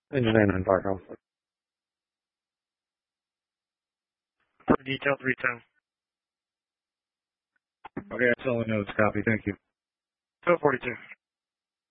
Engine 9 Park House. For detail 310. Okay, that's all I know. It's copy. Thank you. 242.